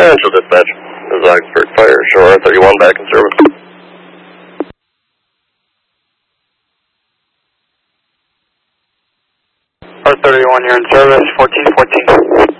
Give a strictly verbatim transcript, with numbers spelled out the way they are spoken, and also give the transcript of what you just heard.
Central Dispatch. This is Oxford Fire, Shore R thirty-one back in service. R thirty-one, you're in service, fourteen fourteen.